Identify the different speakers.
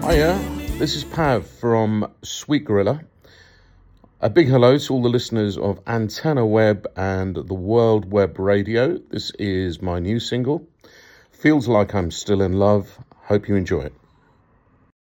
Speaker 1: Hiya, this is Pav from Sweet Gorilla. A big hello to all the listeners of Antenna Web and the World Web Radio. This is my new single. Feels like I'm still in love. Hope you enjoy it.